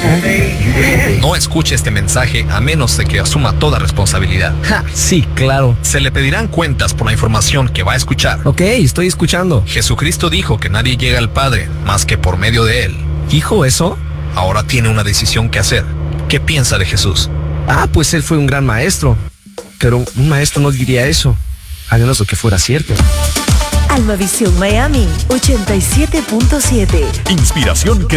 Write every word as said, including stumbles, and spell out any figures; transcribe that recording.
No escuche este mensaje a menos de que asuma toda responsabilidad. Ja, sí, claro. Se le pedirán cuentas por la información que va a escuchar. Ok, estoy escuchando. Jesucristo dijo que nadie llega al Padre más que por medio de Él. ¿Dijo eso? Ahora tiene una decisión que hacer. ¿Qué piensa de Jesús? Ah, pues él fue un gran maestro. Pero un maestro no diría eso, a menos de que fuera cierto. Almavisión Miami ochenta y siete punto siete. Inspiración que